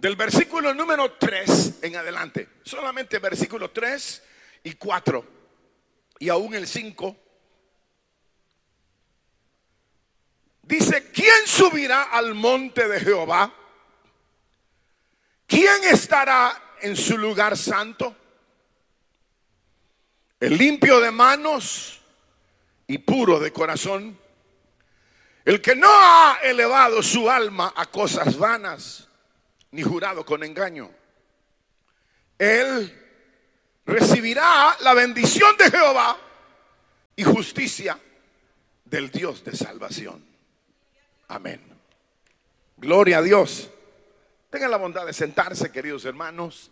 del versículo número 3 en adelante. Solamente versículo 3 y 4 y aún el 5. Dice: ¿quién subirá al monte de Jehová? ¿Quién estará en su lugar santo? El limpio de manos y puro de corazón, el que no ha elevado su alma a cosas vanas, ni jurado con engaño. Él recibirá la bendición de Jehová y justicia del Dios de salvación. Amén. Gloria a Dios. Tengan la bondad de sentarse, queridos hermanos.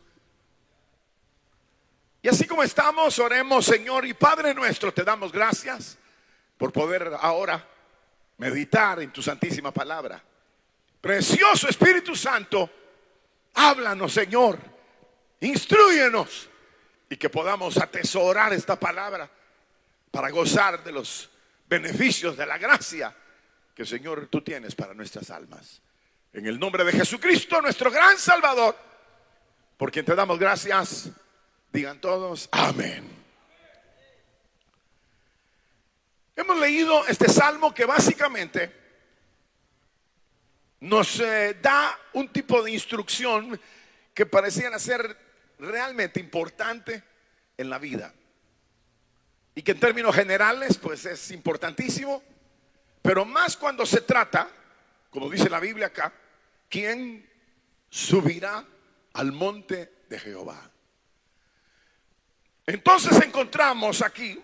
Y así como estamos, oremos. Señor y Padre nuestro, te damos gracias por poder ahora meditar en tu santísima palabra. Precioso Espíritu Santo, háblanos, Señor, instrúyenos, y que podamos atesorar esta palabra para gozar de los beneficios de la gracia que, Señor, tú tienes para nuestras almas. En el nombre de Jesucristo, nuestro gran Salvador, por quien te damos gracias, digan todos amén. Hemos leído este salmo que básicamente nos da un tipo de instrucción que pareciera ser realmente importante en la vida, y que en términos generales pues es importantísimo, pero más cuando se trata, como dice la Biblia acá, ¿quién subirá al monte de Jehová? Entonces encontramos aquí,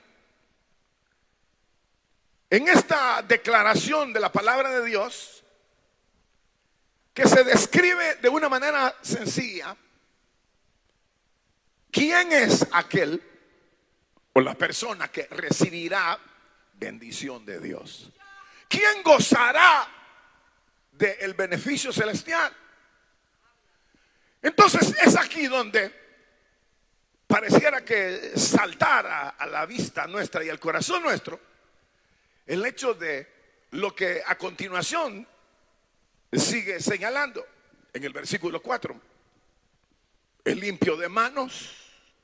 en esta declaración de la palabra de Dios, que se describe de una manera sencilla quién es aquel o la persona que recibirá bendición de Dios. ¿Quién gozará del beneficio celestial? Entonces es aquí donde pareciera que saltara a la vista nuestra y al corazón nuestro el hecho de lo que a continuación sigue señalando en el versículo 4. El limpio de manos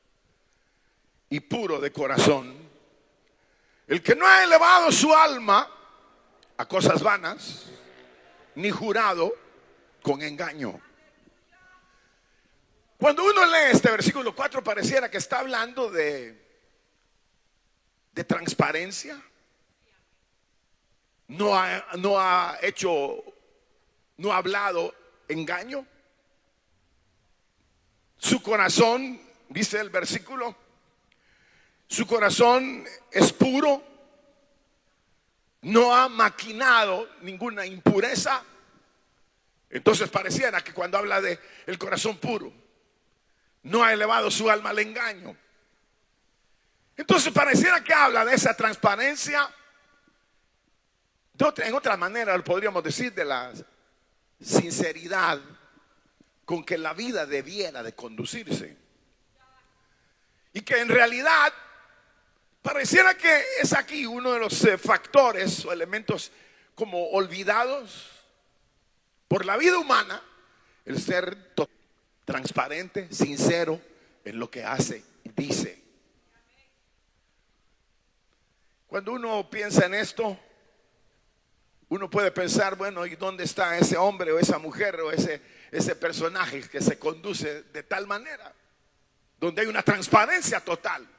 y puro de corazón, el que no ha elevado su alma a cosas vanas, ni jurado con engaño. Cuando uno lee este versículo 4 pareciera que está hablando de transparencia. No ha hablado engaño. Su corazón, dice el versículo, su corazón es puro, no ha maquinado ninguna impureza. Entonces pareciera que cuando habla de el corazón puro, no ha elevado su alma al engaño. Entonces pareciera que habla de esa transparencia. En otra manera podríamos decir de la sinceridad con que la vida debiera de conducirse, y que en realidad pareciera que es aquí uno de los factores o elementos como olvidados por la vida humana, el ser transparente, sincero en lo que hace y dice. Cuando uno piensa en esto, uno puede pensar, bueno, ¿y dónde está ese hombre o esa mujer o ese personaje que se conduce de tal manera? Donde hay una transparencia total.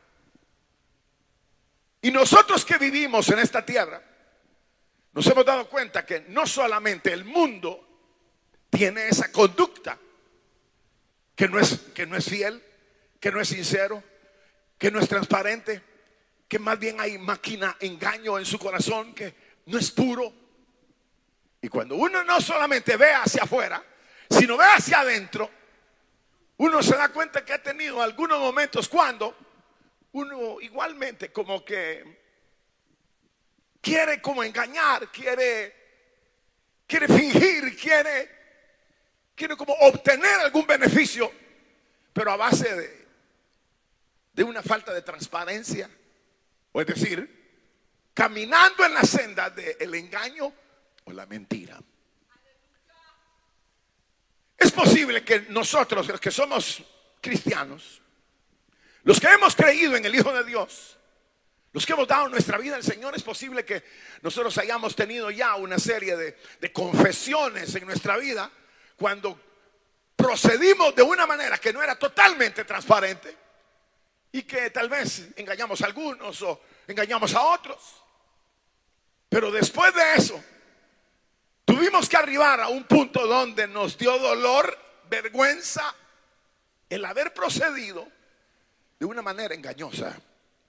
Y nosotros que vivimos en esta tierra, nos hemos dado cuenta que no solamente el mundo tiene esa conducta, que no es fiel, que no es sincero, que no es transparente, que más bien hay máquina, engaño en su corazón, que no es puro. Y cuando uno no solamente ve hacia afuera, sino ve hacia adentro, uno se da cuenta que ha tenido algunos momentos cuando uno igualmente como que quiere como engañar, quiere fingir, quiere como obtener algún beneficio, pero a base de una falta de transparencia, o es decir, caminando en la senda del engaño o la mentira. Es posible posible que nosotros, los que somos cristianos, los que hemos creído en el Hijo de Dios, los que hemos dado nuestra vida al Señor, es posible que nosotros hayamos tenido ya una serie de confesiones en nuestra vida cuando procedimos de una manera que no era totalmente transparente y que tal vez engañamos a algunos o engañamos a otros. Pero después de eso, tuvimos que arribar a un punto donde nos dio dolor, vergüenza, el haber procedido de una manera engañosa.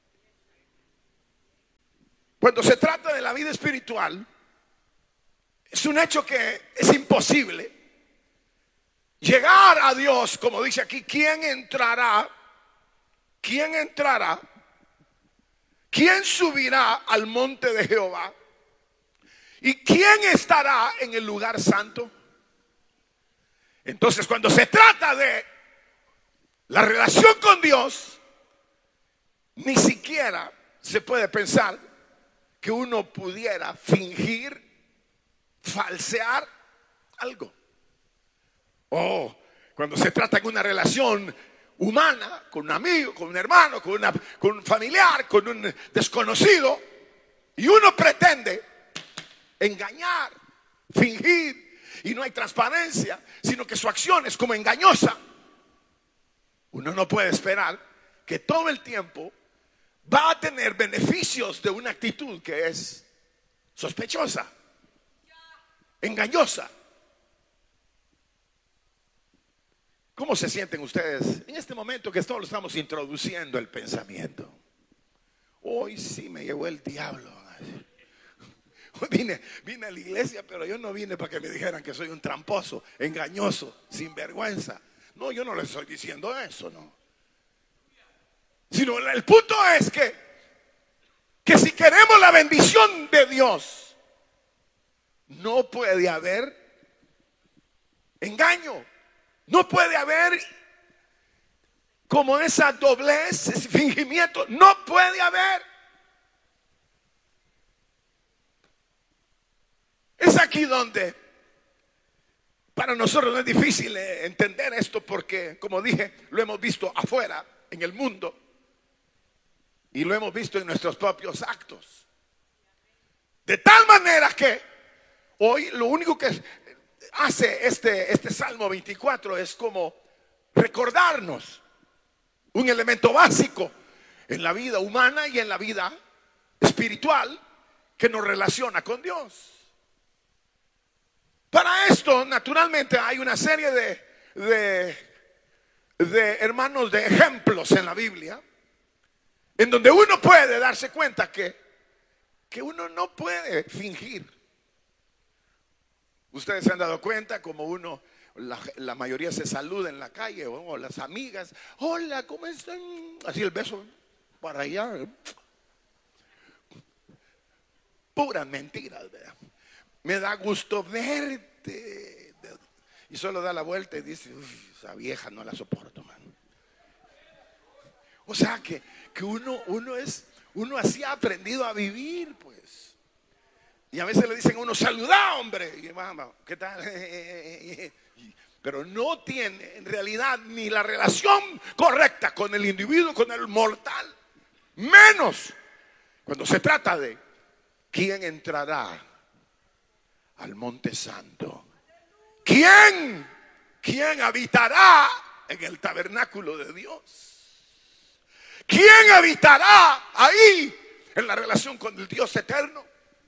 Cuando se trata de la vida espiritual, es un hecho que es imposible llegar a Dios, como dice aquí. ¿Quién entrará? ¿Quién entrará? ¿Quién subirá al monte de Jehová? ¿Y quién estará en el lugar santo? Entonces, cuando se trata de la relación con Dios, ni siquiera se puede pensar que uno pudiera fingir, falsear algo. O cuando se trata de una relación humana, con un amigo, con un hermano, con un familiar, con un desconocido, y uno pretende engañar, fingir, y no hay transparencia, sino que su acción es como engañosa. Uno no puede esperar que todo el tiempo va a tener beneficios de una actitud que es sospechosa, engañosa. ¿Cómo se sienten ustedes en este momento que todos estamos introduciendo el pensamiento? Hoy sí me llevó el diablo. Vine a la iglesia, pero yo no vine para que me dijeran que soy un tramposo, engañoso, sinvergüenza. No, yo no les estoy diciendo eso, no. Sino el punto es que si queremos la bendición de Dios, no puede haber engaño, no puede haber como esa doblez, ese fingimiento, no puede haber. Es aquí donde para nosotros no es difícil entender esto, porque, como dije, lo hemos visto afuera, en el mundo, y lo hemos visto en nuestros propios actos. De tal manera que hoy lo único que hace este Salmo 24 es como recordarnos un elemento básico en la vida humana y en la vida espiritual que nos relaciona con Dios. Para esto, naturalmente, hay una serie de hermanos, de ejemplos en la Biblia, en donde uno puede darse cuenta que uno no puede fingir. Ustedes se han dado cuenta como uno, la mayoría se saluda en la calle, o las amigas, hola, ¿cómo están? Así el beso para allá. Puras mentiras, ¿verdad? Me da gusto verte. Y solo da la vuelta y dice, esa vieja no la soporto, man. O sea que uno así ha aprendido a vivir, pues. Y a veces le dicen a uno, saluda, hombre. Y mamá, ¿qué tal? Pero no tiene en realidad ni la relación correcta con el individuo, con el mortal. Menos cuando se trata de quién entrará al monte santo. ¿Quién habitará en el tabernáculo de Dios? ¿Quién habitará ahí en la relación con el Dios eterno?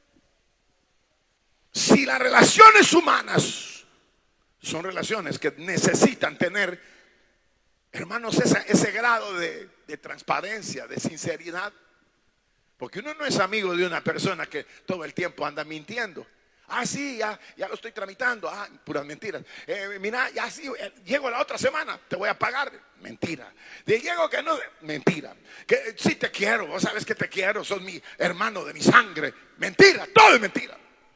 Si las relaciones humanas son relaciones que necesitan tener, hermanos, ese grado de transparencia, de sinceridad, porque uno no es amigo de una persona que todo el tiempo anda mintiendo. Ah, sí, ya lo estoy tramitando. Ah, puras mentiras. Mira, ya sí, llego la otra semana, te voy a pagar. Mentira. Llego que no, mentira. Que sí te quiero, vos sabes que te quiero, sos mi hermano de mi sangre. Mentira, todo es mentira.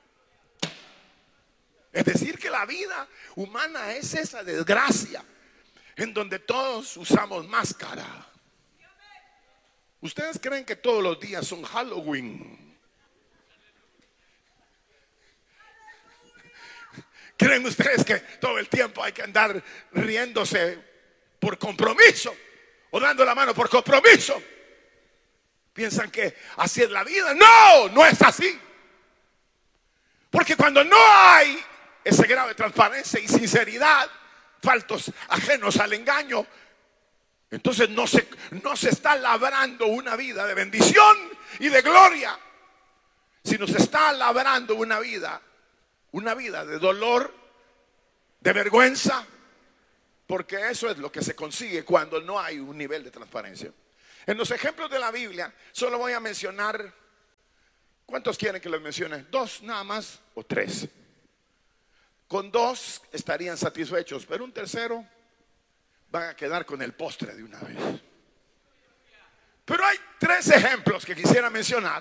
Es decir, que la vida humana es esa desgracia en donde todos usamos máscara. ¿Ustedes creen que todos los días son Halloween? ¿Creen ustedes que todo el tiempo hay que andar riéndose por compromiso o dando la mano por compromiso? ¿Piensan que así es la vida? No, no es así. Porque cuando no hay ese grado de transparencia y sinceridad, faltos ajenos al engaño, entonces no se está labrando una vida de bendición y de gloria, sino se está labrando una vida de dolor, de vergüenza, porque eso es lo que se consigue cuando no hay un nivel de transparencia. En los ejemplos de la Biblia solo voy a mencionar, ¿cuántos quieren que les mencione? 2 nada más o 3. Con 2 estarían satisfechos, pero un tercero van a quedar con el postre de una vez. Pero hay 3 ejemplos que quisiera mencionar.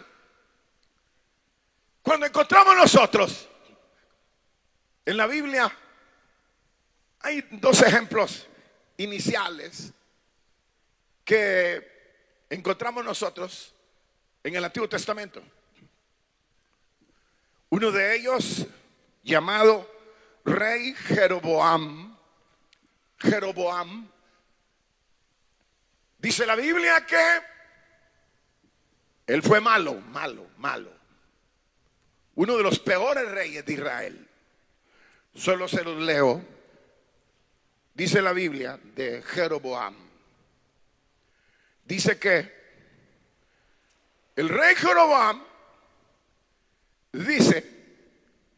Cuando encontramos nosotros en la Biblia, hay 2 ejemplos iniciales que encontramos nosotros en el Antiguo Testamento. Uno de ellos, llamado rey Jeroboam. Jeroboam, dice la Biblia que él fue malo. Uno de los peores reyes de Israel. Solo se los leo. Dice la Biblia de Jeroboam. Dice que el rey Jeroboam dice